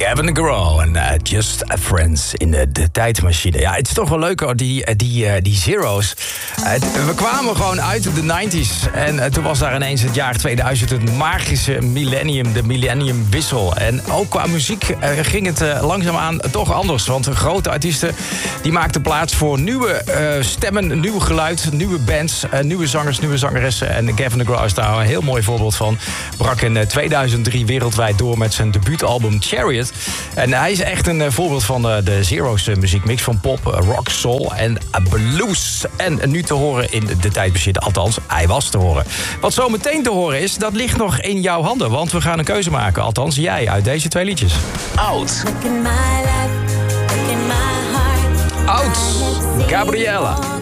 Gavin DeGraw en Just Friends in de tijdmachine. Ja, het is toch wel leuk hoor, die Zero's. We kwamen gewoon uit de 90s. En toen was daar ineens het jaar 2000 het magische millennium, de millenniumwissel. En ook qua muziek ging het langzaamaan toch anders. Want grote artiesten die maakten plaats voor nieuwe stemmen, nieuw geluid, nieuwe bands, nieuwe zangers, nieuwe zangeressen. En Gavin DeGraw is daar een heel mooi voorbeeld van. Brak in 2003 wereldwijd door met zijn debuutalbum Chariot. En hij is echt een voorbeeld van de Zero's muziekmix van pop, rock, soul en blues. En nu te horen in de tijdmachine, althans, hij was te horen. Wat zo meteen te horen is, dat ligt nog in jouw handen. Want we gaan een keuze maken, althans jij, uit deze twee liedjes. Oud. Oud. Gabriella.